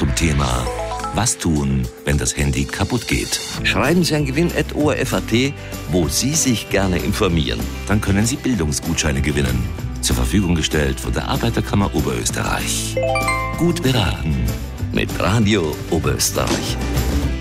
zum Thema Was tun, wenn das Handy kaputt geht? Schreiben Sie an gewinn@orf.at, wo Sie sich gerne informieren. Dann können Sie Bildungsgutscheine gewinnen. Zur Verfügung gestellt von der Arbeiterkammer Oberösterreich. Gut beraten. Mit Radio Oberösterreich.